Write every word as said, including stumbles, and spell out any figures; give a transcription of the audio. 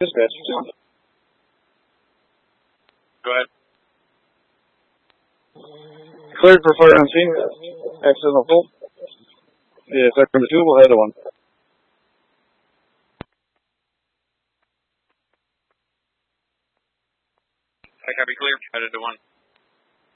Dispatch. Go ahead. Cleared for fire on scene. Accidental full. Yeah, sector number two, we'll head to one. I copy clear. Headed to one.